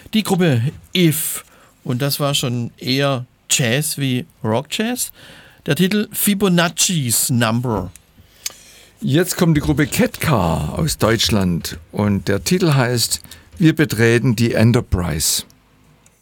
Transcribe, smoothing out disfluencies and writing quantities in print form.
Die Gruppe If. Und das war schon eher Jazz wie Rock Jazz. Der Titel Fibonacci's Number. Jetzt kommt die Gruppe Ketka aus Deutschland und der Titel heißt Wir betreten die Enterprise.